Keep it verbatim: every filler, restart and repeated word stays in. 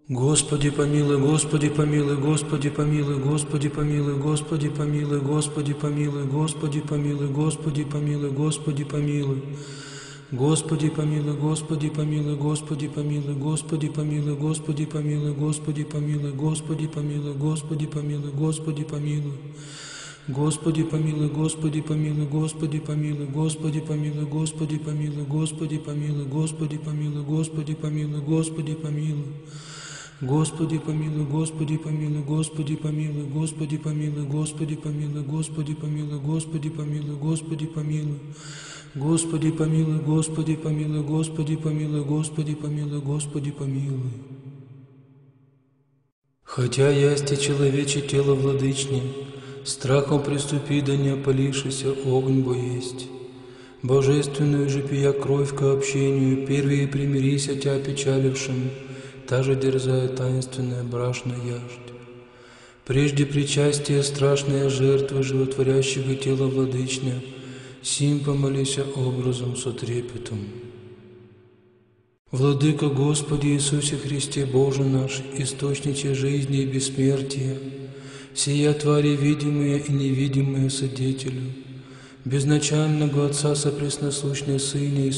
Господи помилуй, Господи помилуй, Господи помилуй, Господи помилуй, Господи помилуй, Господи помилуй, Господи помилуй, Господи помилуй, Господи помилуй. Господи помилуй, Господи помилуй, Господи помилуй, Господи помилуй, Господи помилуй, Господи помилуй, Господи помилуй, Господи помилуй, Господи помилуй. Господи помилуй, Господи помилуй, Господи помилуй, Господи помилуй, Господи помилуй, Господи помилуй, Господи помилуй, Господи помилуй, Господи помилуй. Господи помилуй, Господи помилуй, Господи помилуй, Господи помилуй, Господи помилуй, Господи помилуй, Господи помилуй, Господи помилуй. Господи помилуй, Господи помилуй, Господи помилуй, Господи помилуй, Господи помилуй. Хотя ясти человече тело владычне, страхом приступи, да не опалившийся огонь бо есть. Божественную же пия кровь ко общению, первее примирися тя печалившим, та же дерзая таинственная брашна яждь. Прежде причастия страшная жертва животворящего тела владычня, сим помолися образом со трепетом. Владыка Господи Иисусе Христе Боже наш, источнике жизни и бессмертия, сия твари видимые и невидимые содетелю, безначального Отца сопресносущной Сыне и